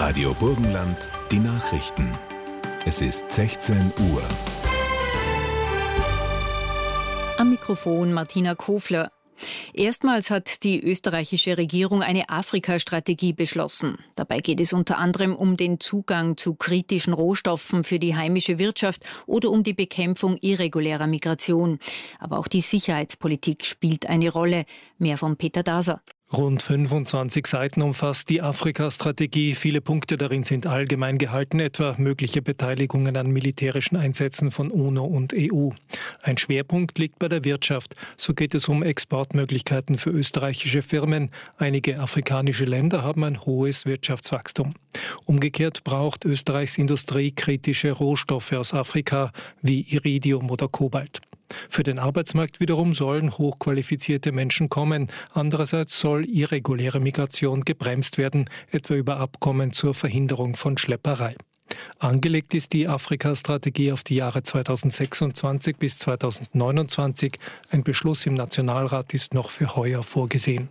Radio Burgenland, die Nachrichten. Es ist 16 Uhr. Am Mikrofon Martina Kofler. Erstmals hat die österreichische Regierung eine Afrika-Strategie beschlossen. Dabei geht es unter anderem um den Zugang zu kritischen Rohstoffen für die heimische Wirtschaft oder um die Bekämpfung irregulärer Migration. Aber auch die Sicherheitspolitik spielt eine Rolle. Mehr von Peter Daser. Rund 25 Seiten umfasst die Afrika-Strategie. Viele Punkte darin sind allgemein gehalten, etwa mögliche Beteiligungen an militärischen Einsätzen von UNO und EU. Ein Schwerpunkt liegt bei der Wirtschaft. So geht es um Exportmöglichkeiten für österreichische Firmen. Einige afrikanische Länder haben ein hohes Wirtschaftswachstum. Umgekehrt braucht Österreichs Industrie kritische Rohstoffe aus Afrika wie Iridium oder Kobalt. Für den Arbeitsmarkt wiederum sollen hochqualifizierte Menschen kommen. Andererseits soll irreguläre Migration gebremst werden, etwa über Abkommen zur Verhinderung von Schlepperei. Angelegt ist die Afrika-Strategie auf die Jahre 2026 bis 2029. Ein Beschluss im Nationalrat ist noch für heuer vorgesehen.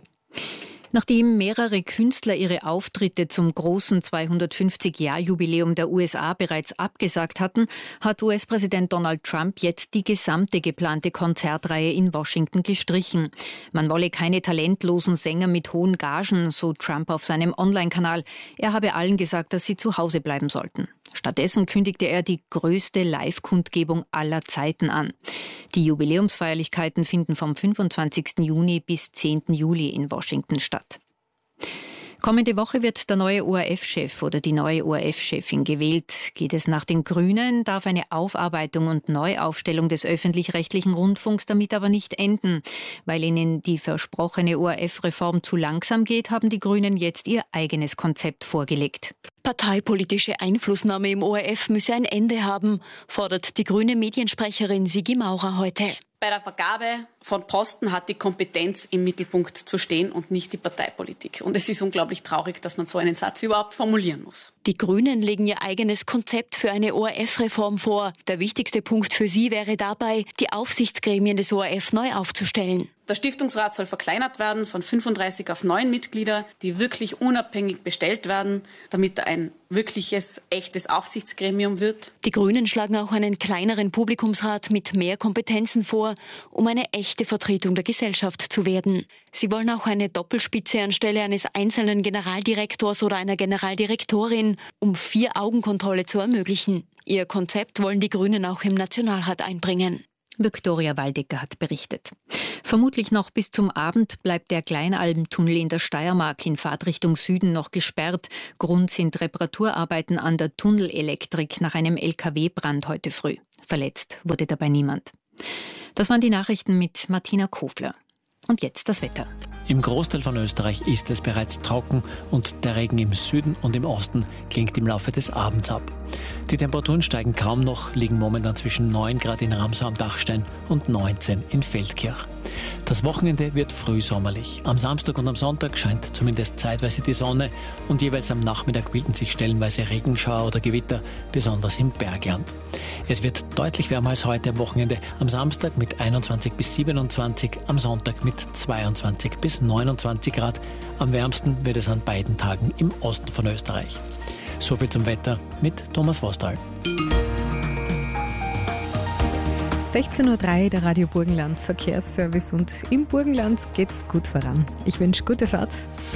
Nachdem mehrere Künstler ihre Auftritte zum großen 250-Jahr-Jubiläum der USA bereits abgesagt hatten, hat US-Präsident Donald Trump jetzt die gesamte geplante Konzertreihe in Washington gestrichen. Man wolle keine talentlosen Sänger mit hohen Gagen, so Trump auf seinem Online-Kanal. Er habe allen gesagt, dass sie zu Hause bleiben sollten. Stattdessen kündigte er die größte Live-Kundgebung aller Zeiten an. Die Jubiläumsfeierlichkeiten finden vom 25. Juni bis 10. Juli in Washington statt. Kommende Woche wird der neue ORF-Chef oder die neue ORF-Chefin gewählt. Geht es nach den Grünen, darf eine Aufarbeitung und Neuaufstellung des öffentlich-rechtlichen Rundfunks damit aber nicht enden. Weil ihnen die versprochene ORF-Reform zu langsam geht, haben die Grünen jetzt ihr eigenes Konzept vorgelegt. Parteipolitische Einflussnahme im ORF müsse ein Ende haben, fordert die grüne Mediensprecherin Sigi Maurer heute. Bei der Vergabe von Posten hat die Kompetenz im Mittelpunkt zu stehen und nicht die Parteipolitik. Und es ist unglaublich traurig, dass man so einen Satz überhaupt formulieren muss. Die Grünen legen ihr eigenes Konzept für eine ORF-Reform vor. Der wichtigste Punkt für sie wäre dabei, die Aufsichtsgremien des ORF neu aufzustellen. Der Stiftungsrat soll verkleinert werden von 35 auf 9 Mitglieder, die wirklich unabhängig bestellt werden, damit er ein wirkliches, echtes Aufsichtsgremium wird. Die Grünen schlagen auch einen kleineren Publikumsrat mit mehr Kompetenzen vor, um eine echte Vertretung der Gesellschaft zu werden. Sie wollen auch eine Doppelspitze anstelle eines einzelnen Generaldirektors oder einer Generaldirektorin, um 4-Augen-Kontrolle zu ermöglichen. Ihr Konzept wollen die Grünen auch im Nationalrat einbringen. Viktoria Waldecker hat berichtet. Vermutlich noch bis zum Abend bleibt der Kleinalmtunnel in der Steiermark in Fahrtrichtung Süden noch gesperrt. Grund sind Reparaturarbeiten an der Tunnelelektrik nach einem LKW-Brand heute früh. Verletzt wurde dabei niemand. Das waren die Nachrichten mit Martina Kofler. Und jetzt das Wetter. Im Großteil von Österreich ist es bereits trocken und der Regen im Süden und im Osten klingt im Laufe des Abends ab. Die Temperaturen steigen kaum noch, liegen momentan zwischen 9 Grad in Ramsau am Dachstein und 19 in Feldkirch. Das Wochenende wird frühsommerlich. Am Samstag und am Sonntag scheint zumindest zeitweise die Sonne und jeweils am Nachmittag bilden sich stellenweise Regenschauer oder Gewitter, besonders im Bergland. Es wird deutlich wärmer als heute am Wochenende. Am Samstag mit 21 bis 27, am Sonntag mit 22 bis 29 Grad. Am wärmsten wird es an beiden Tagen im Osten von Österreich. Soviel zum Wetter mit Thomas Vostal. 16:03 Uhr, der Radio Burgenland Verkehrsservice, und im Burgenland geht's gut voran. Ich wünsche gute Fahrt.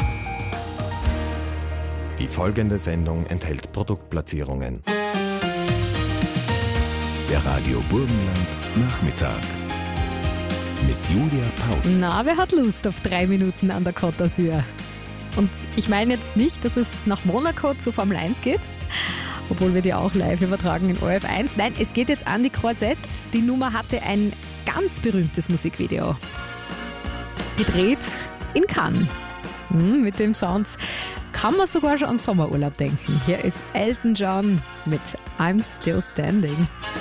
Die folgende Sendung enthält Produktplatzierungen. Der Radio Burgenland Nachmittag mit Julia Paus. Na, wer hat Lust auf 3 Minuten an der Côte d'Azur? Und ich meine jetzt nicht, dass es nach Monaco zur Formel 1 geht, obwohl wir die auch live übertragen in ORF 1. Nein, es geht jetzt an die Croisette. Die Nummer hatte ein ganz berühmtes Musikvideo gedreht in Cannes. Mit dem Sound kann man sogar schon an Sommerurlaub denken. Hier ist Elton John mit I'm Still Standing.